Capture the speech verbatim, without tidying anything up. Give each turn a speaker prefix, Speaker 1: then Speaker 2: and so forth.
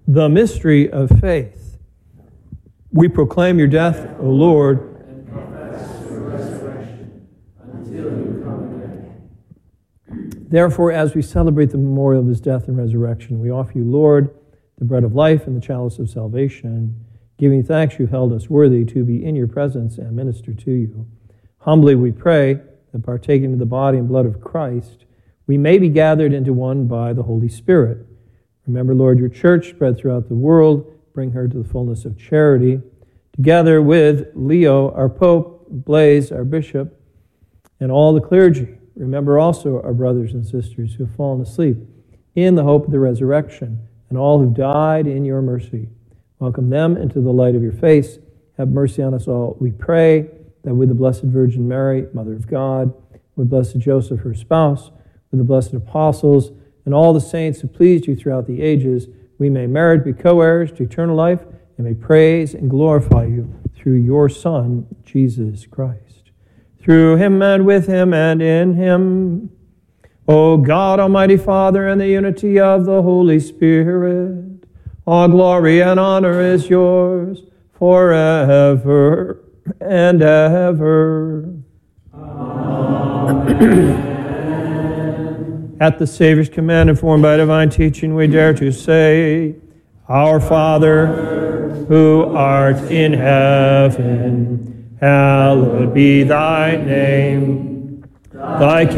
Speaker 1: The mystery of faith. We proclaim your death, O Lord,
Speaker 2: and confess your resurrection until you come again.
Speaker 1: Therefore, as we celebrate the memorial of his death and resurrection, we offer you, Lord, the bread of life and the chalice of salvation, giving thanks you've held us worthy to be in your presence and minister to you. Humbly we pray that partaking of the body and blood of Christ, we may be gathered into one by the Holy Spirit. Remember, Lord, your church spread throughout the world. Bring her to the fullness of charity. Together with Leo, our Pope, Blaise, our Bishop, and all the clergy, remember also our brothers and sisters who have fallen asleep in the hope of the resurrection, and all who died in your mercy. Welcome them into the light of your face. Have mercy on us all. We pray that with the Blessed Virgin Mary, Mother of God, with Blessed Joseph, her spouse, with the blessed apostles, and all the saints who pleased you throughout the ages, we may merit, be co-heirs to eternal life, and may praise and glorify you through your Son, Jesus Christ. Through him and with him and in him, O God, Almighty Father, in the unity of the Holy Spirit, all glory and honor is yours forever and ever. Amen. At the Savior's command, informed by divine teaching, we dare to say, Our Father, who art in heaven, hallowed be thy name. Thy kingdom